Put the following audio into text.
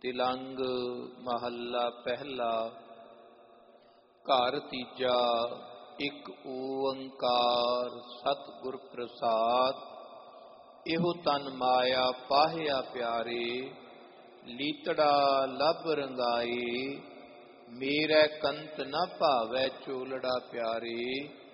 ਤਿਲੰਗ ਮਹੱਲਾ ਪਹਿਲਾ। ਘਰ ਤੀਜਾ। ਇੱਕ ਓੰਕਾਰ ਸਤਿਗੁਰ ਪ੍ਰਸਾਦ। ਇਹੋ ਤਨ ਮਾਇਆ ਪਾਹਿਆ ਪਿਆਰੇ, ਲੀਤੜਾ ਲੱਭ ਰੰਗਾਏ। ਮੇਰੇ ਕੰਤ ਨ ਭਾਵੈ ਚੋਲੜਾ ਪਿਆਰੇ,